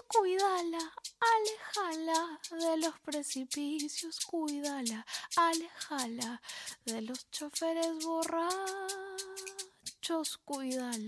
Cuídala, aléjala de los precipicios, cuídala, aléjala de los choferes borrachos, cuídala.